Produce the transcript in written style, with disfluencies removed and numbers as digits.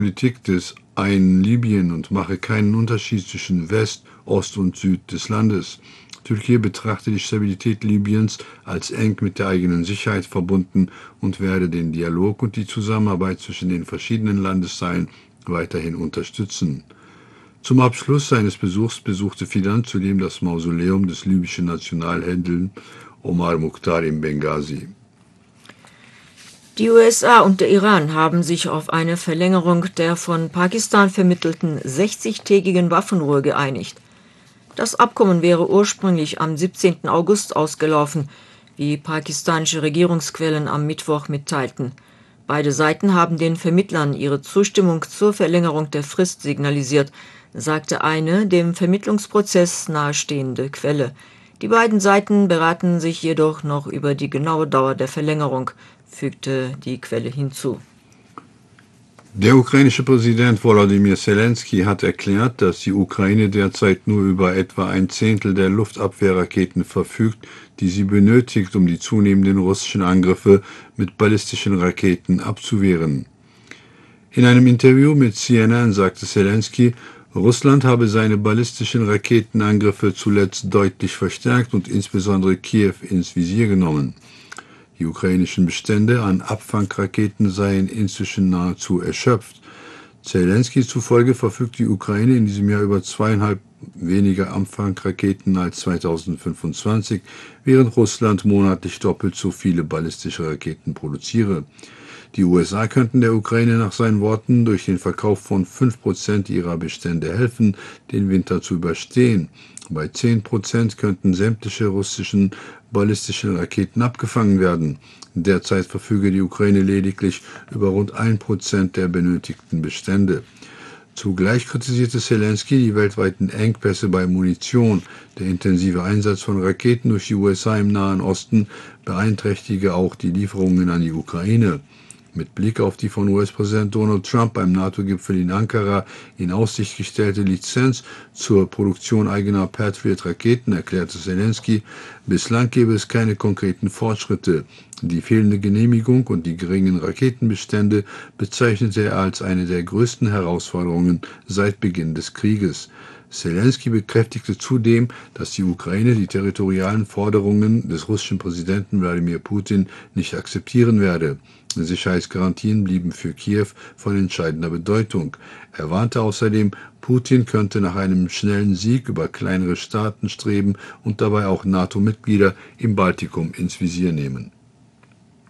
Politik des einen Libyen und mache keinen Unterschied zwischen West, Ost und Süd des Landes. Türkei betrachte die Stabilität Libyens als eng mit der eigenen Sicherheit verbunden und werde den Dialog und die Zusammenarbeit zwischen den verschiedenen Landesteilen weiterhin unterstützen. Zum Abschluss seines Besuchs besuchte Fidan zudem das Mausoleum des libyschen Nationalhelden Omar Mukhtar in Benghazi. Die USA und der Iran haben sich auf eine Verlängerung der von Pakistan vermittelten 60-tägigen Waffenruhe geeinigt. Das Abkommen wäre ursprünglich am 17. August ausgelaufen, wie pakistanische Regierungsquellen am Mittwoch mitteilten. Beide Seiten haben den Vermittlern ihre Zustimmung zur Verlängerung der Frist signalisiert, sagte eine dem Vermittlungsprozess nahestehende Quelle. Die beiden Seiten beraten sich jedoch noch über die genaue Dauer der Verlängerung, fügte die Quelle hinzu. Der ukrainische Präsident Volodymyr Zelensky hat erklärt, dass die Ukraine derzeit nur über etwa ein Zehntel der Luftabwehrraketen verfügt, die sie benötigt, um die zunehmenden russischen Angriffe mit ballistischen Raketen abzuwehren. In einem Interview mit CNN sagte Zelensky, Russland habe seine ballistischen Raketenangriffe zuletzt deutlich verstärkt und insbesondere Kiew ins Visier genommen. Die ukrainischen Bestände an Abfangraketen seien inzwischen nahezu erschöpft. Zelensky zufolge verfügt die Ukraine in diesem Jahr über 2,5 weniger Abfangraketen als 2025, während Russland monatlich doppelt so viele ballistische Raketen produziere. Die USA könnten der Ukraine nach seinen Worten durch den Verkauf von 5% ihrer Bestände helfen, den Winter zu überstehen. Bei 10% könnten sämtliche russischen ballistischen Raketen abgefangen werden. Derzeit verfüge die Ukraine lediglich über rund 1% der benötigten Bestände. Zugleich kritisierte Zelensky die weltweiten Engpässe bei Munition. Der intensive Einsatz von Raketen durch die USA im Nahen Osten beeinträchtige auch die Lieferungen an die Ukraine. Mit Blick auf die von US-Präsident Donald Trump beim NATO-Gipfel in Ankara in Aussicht gestellte Lizenz zur Produktion eigener Patriot-Raketen erklärte Zelensky, bislang gebe es keine konkreten Fortschritte. Die fehlende Genehmigung und die geringen Raketenbestände bezeichnete er als eine der größten Herausforderungen seit Beginn des Krieges. Zelensky bekräftigte zudem, dass die Ukraine die territorialen Forderungen des russischen Präsidenten Wladimir Putin nicht akzeptieren werde. Sicherheitsgarantien blieben für Kiew von entscheidender Bedeutung. Er warnte außerdem, Putin könnte nach einem schnellen Sieg über kleinere Staaten streben und dabei auch NATO-Mitglieder im Baltikum ins Visier nehmen.